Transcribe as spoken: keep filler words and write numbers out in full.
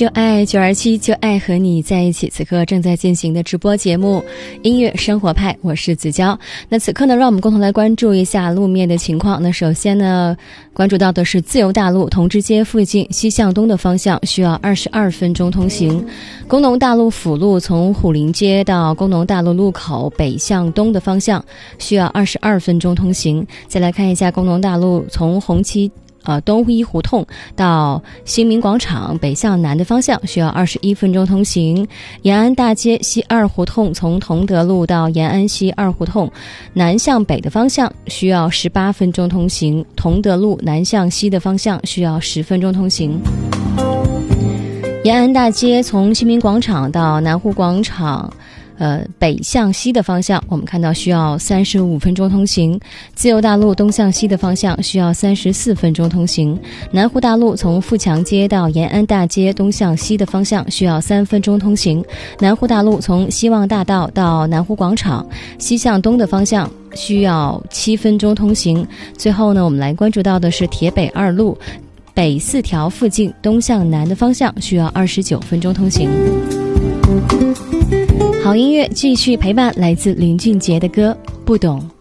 就爱九二七，就爱和你在一起。此刻正在进行的直播节目音乐生活派，我是子娇。那此刻呢，让我们共同来关注一下路面的情况。那首先呢，关注到的是自由大路同知街附近西向东的方向需要二十二分钟通行。工农大路辅路从虎林街到工农大路路口北向东的方向需要二十二分钟通行。再来看一下工农大路从红旗呃，东一胡同到新民广场北向南的方向需要二十一分钟通行。延安大街西二胡同从同德路到延安西二胡同南向北的方向需要十八分钟通行。同德路南向西的方向需要十分钟通行。延安大街从新民广场到南湖广场呃，北向西的方向我们看到需要三十五分钟通行。自由大路东向西的方向需要三十四分钟通行。南湖大路从富强街到延安大街东向西的方向需要三分钟通行。南湖大路从希望大道到南湖广场西向东的方向需要七分钟通行。最后呢，我们来关注到的是铁北二路北四条附近东向南的方向需要二十九分钟通行。好音乐继续陪伴，来自林俊杰的歌《不懂》。